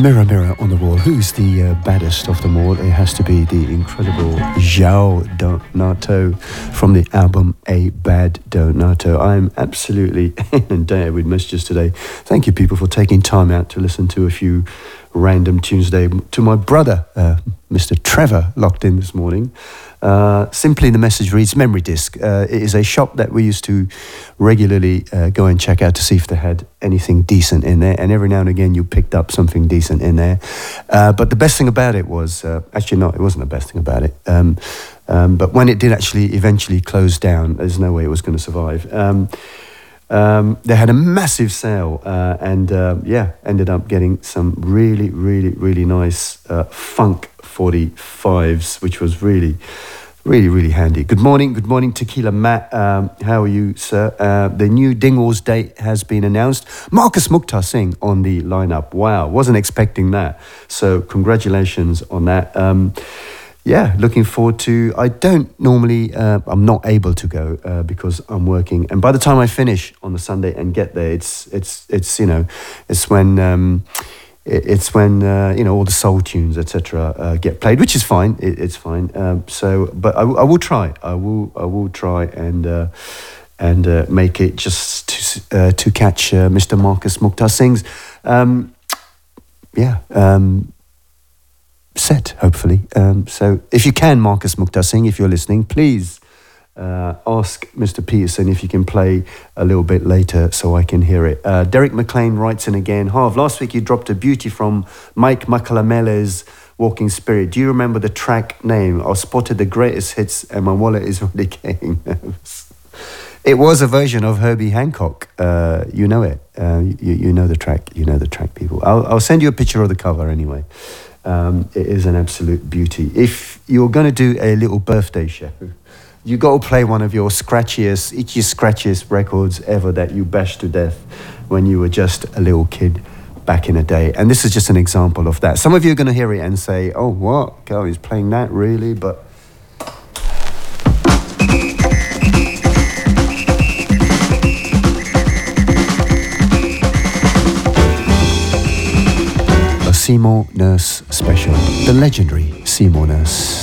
Mirror, mirror on the wall, who's the baddest of them all? It has to be the incredible João Donato from the album A Bad Donato. I'm absolutely inundated with messages today. Thank you, people, for taking time out to listen to a few random tunes today. To my brother, Mr. Trevor, locked in this morning. Simply the message reads, Memory Disc. It is a shop that we used to regularly go and check out to see if they had anything decent in there, and every now and again you picked up something decent in there. But the best thing about it was, actually no, it wasn't the best thing about it, but when it did actually eventually close down, there's no way it was going to survive. They had a massive sale and ended up getting some really, really, really nice funk 45s, which was really, really, really handy. Good morning, Tequila Matt. How are you, sir? The new Dingwalls date has been announced. Marcus Mukhtar Singh on the lineup. Wow, wasn't expecting that. So congratulations on that. Looking forward to. I don't normally. I'm not able to go because I'm working. And by the time I finish on the Sunday and get there, it's when. It's when all the soul tunes, etc., get played, which is fine. It's fine. But I will try. I will try and make it just to catch Mr. Marcus Mukhtar Singh's set, hopefully. So if you can, Marcus Mukhtar Singh, if you're listening, please. Ask Mr. Peterson if you can play a little bit later so I can hear it. Derek McLean writes in again, Harv, last week you dropped a beauty from Mike Makalamele's Walking Spirit. Do you remember the track name? I spotted the greatest hits and my wallet is really getting nervous. It was a version of Herbie Hancock. You know it. You know the track. You know the track, people. I'll send you a picture of the cover anyway. It is an absolute beauty. If you're going to do a little birthday show, you got to play one of your scratchiest records ever that you bashed to death when you were just a little kid back in the day. And this is just an example of that. Some of you are going to hear it and say, oh, what? God, he's playing that, really? But a Seymour Nurse special. The legendary Seymour Nurse.